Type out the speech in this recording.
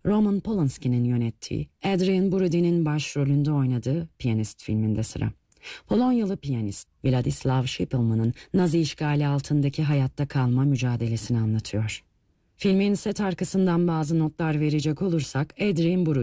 Roman Polanski'nin yönettiği, Adrian Brody'nin başrolünde oynadığı Piyanist filminde sıra. Polonyalı piyanist Władysław Szpilman'ın Nazi işgali altındaki hayatta kalma mücadelesini anlatıyor. Filmin set arkasından bazı notlar verecek olursak Adrian Brody